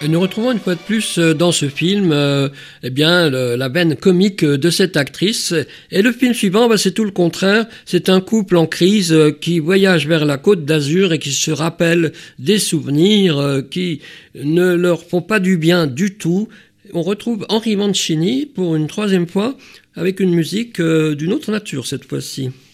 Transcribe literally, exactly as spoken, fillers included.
Nous retrouvons une fois de plus dans ce film euh, eh bien, le, la veine comique de cette actrice. Et le film suivant, bah, c'est tout le contraire. C'est un couple en crise euh, qui voyage vers la Côte d'Azur et qui se rappelle des souvenirs euh, qui ne leur font pas du bien du tout. On retrouve Henry Mancini pour une troisième fois avec une musique euh, d'une autre nature cette fois-ci.